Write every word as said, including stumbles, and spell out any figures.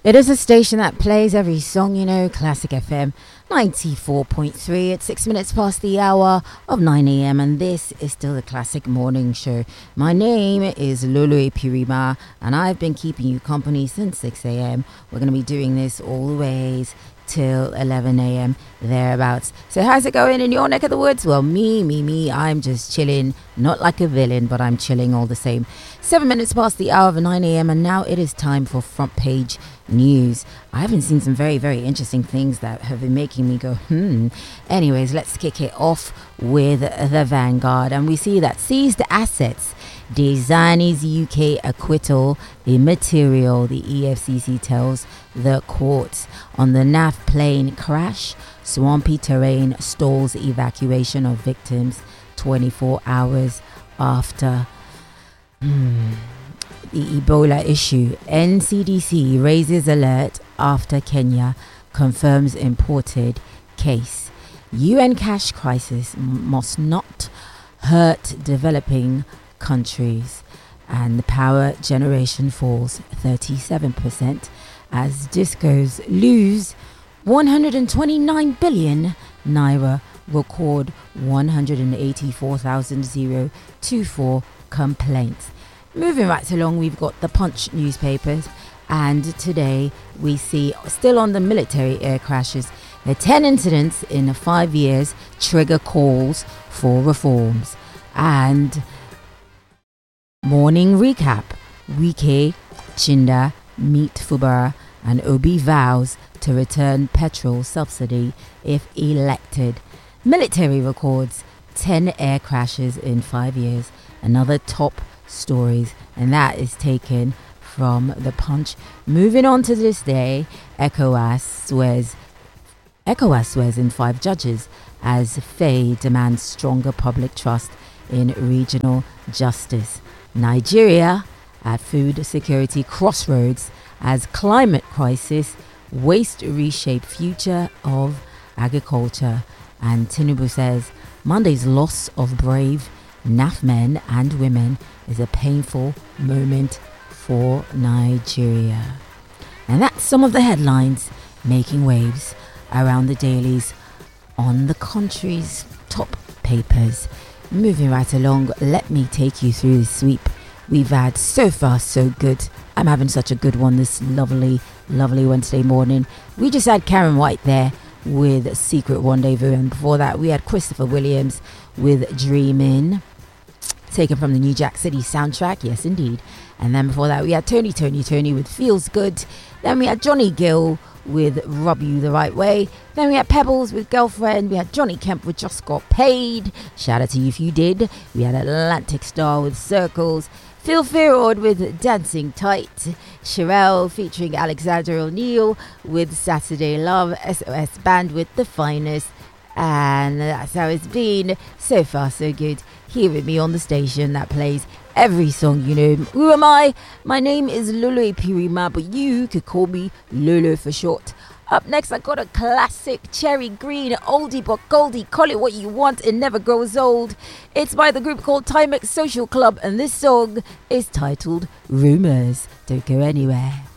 It is a station that plays every song, you know, Classic F M ninety-four point three. It's six minutes past the hour of nine a.m. and this is still the Classic Morning Show. My name is Lulu Epirima and I've been keeping you company since six a.m. We're going to be doing this all the ways till eleven a.m. thereabouts. So how's it going in your neck of the woods? Well, me, me, me, I'm just chilling, not like a villain, but I'm chilling all the same. Seven minutes past the hour of nine a.m. and now it is time for front page news. I haven't seen some very, very interesting things that have been making me go, hmm. Anyways, let's kick it off with the Vanguard. And we see that seized assets, Designers U K acquittal immaterial, the E F C C tells the courts. On the N A F plane crash, swampy terrain stalls evacuation of victims twenty-four hours after. Hmm. The Ebola issue. N C D C raises alert after Kenya confirms imported case. U N cash crisis m- must not hurt developing countries. And the power generation falls thirty-seven percent as discos lose one hundred twenty-nine billion naira, record one hundred eighty-four thousand twenty-four complaints. Moving right along, we've got the Punch newspapers, and today we see, still on the military air crashes, the ten incidents in five years trigger calls for reforms. And morning recap, Wike, Chinda, meet Fubara, and Obi vows to return petrol subsidy if elected. Military records ten air crashes in five years, another top stories, and that is taken from the Punch. Moving on to this day, ECOWAS swears ECOWAS swears in five judges as Faye demands stronger public trust in regional justice. Nigeria at food security crossroads as climate crisis waste reshape future of agriculture. And Tinubu says Monday's loss of brave N A F men and women is a painful moment for Nigeria. And that's some of the headlines making waves around the dailies on the country's top papers. Moving right along, let me take you through the sweep we've had so far. So good. I'm having such a good one this lovely, lovely Wednesday morning. We just had Karen White there with Secret Rendezvous, and before that we had Christopher Williams with Dreamin', taken from the New Jack City soundtrack, yes indeed. And then before that we had Tony Tony Tony with Feels Good. Then we had Johnny Gill with Rub You the Right Way. Then we had Pebbles with Girlfriend. We had Johnny Kemp with Just Got Paid. Shout out to you if you did. We had Atlantic Star with Circles. Phil Fearoyd with Dancing Tight. Sherelle featuring Alexander O'Neill with Saturday Love. S O S Band with The Finest. And that's how it's been so far, so good. Here with me on the station that plays every song you know. Who am I? My name is Lulu Pirima, but you could call me Lulu for short. Up next, I got a classic Cherry Green, oldie but goldie. Call it what you want, it never grows old. It's by the group called Timex Social Club, and this song is titled Rumors. Don't go anywhere.